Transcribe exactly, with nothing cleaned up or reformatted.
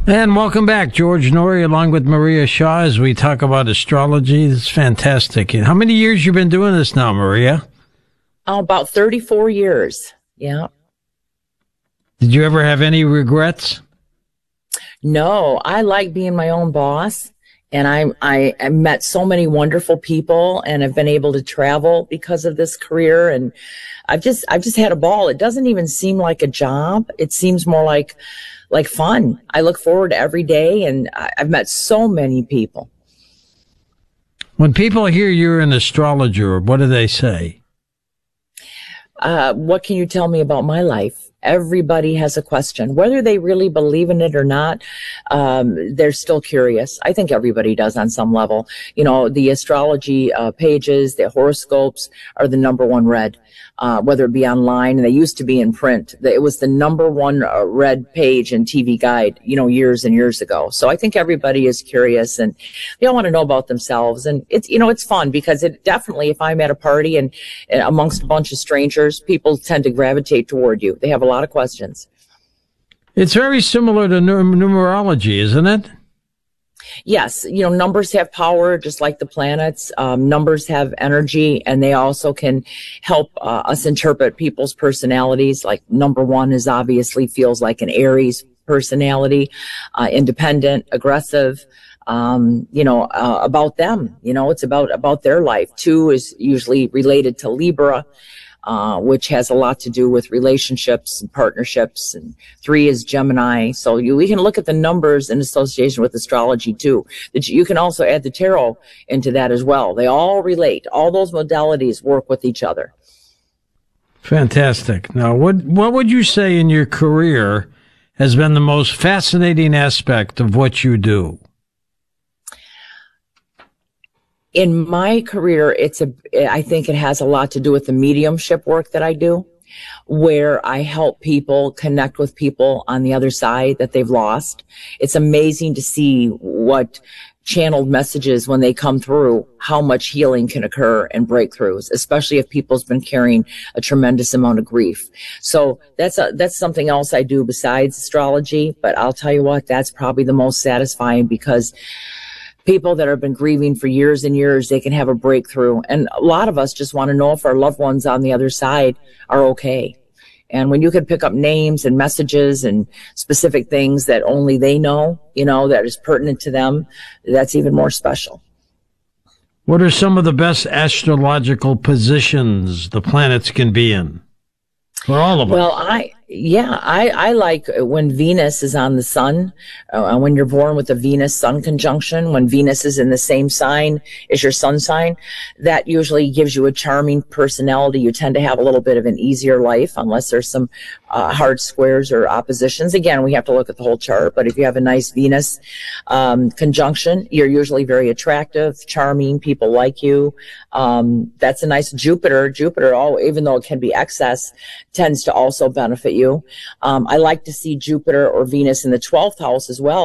And welcome back, George Noory, along with Maria Shaw, as we talk about astrology. It's fantastic. How many years you been doing this now, Maria? Oh, about thirty-four years. Yeah. Did you ever have any regrets? No, I like being my own boss. And I, I, I met so many wonderful people and have been able to travel because of this career. And I've just, I've just had a ball. It doesn't even seem like a job. It seems more like, like fun. I look forward to every day, and I've met so many people. When people hear you're an astrologer, what do they say? Uh, what can you tell me about my life? Everybody has a question. Whether they really believe in it or not, um, they're still curious. I think everybody does on some level. You know, the astrology uh, pages, the horoscopes are the number one read, uh, whether it be online, and they used to be in print. It was the number one uh, read page in T V Guide, you know, years and years ago. So I think everybody is curious, and they all want to know about themselves. And it's, you know, it's fun because it definitely, if I'm at a party and, and amongst a bunch of strangers, people tend to gravitate toward you. They have a lot of questions. It's very similar to numerology, isn't it? Yes. You know, numbers have power just like the planets. Um, numbers have energy, and they also can help uh, us interpret people's personalities. Like number one is obviously feels like an Aries personality, uh, independent, aggressive. Um, you know, uh, about them, you know, it's about, about their life. Two is usually related to Libra, uh, which has a lot to do with relationships and partnerships. And three is Gemini. So you, we can look at the numbers in association with astrology too. That you can also add the tarot into that as well. They all relate. All those modalities work with each other. Fantastic. Now, what, what would you say in your career has been the most fascinating aspect of what you do? In my career, it's a, I think it has a lot to do with the mediumship work that I do, where I help people connect with people on the other side that they've lost. It's amazing to see what channeled messages, when they come through, how much healing can occur and breakthroughs, especially if people's been carrying a tremendous amount of grief. So that's a, that's something else I do besides astrology. But I'll tell you what, that's probably the most satisfying, because people that have been grieving for years and years, they can have a breakthrough. And a lot of us just want to know if our loved ones on the other side are okay. And when you can pick up names and messages and specific things that only they know, you know, that is pertinent to them, that's even more special. What are some of the best astrological positions the planets can be in for all of us? Well, I... Yeah, I, I like when Venus is on the sun, uh, when you're born with a Venus-Sun conjunction, when Venus is in the same sign as your sun sign, that usually gives you a charming personality. You tend to have a little bit of an easier life, unless there's some uh, hard squares or oppositions. Again, we have to look at the whole chart, but if you have a nice Venus um, conjunction, you're usually very attractive, charming, people like you. Um, that's a nice Jupiter. Jupiter, all, even though it can be excess, tends to also benefit you. Um, I like to see Jupiter or Venus in the twelfth house as well.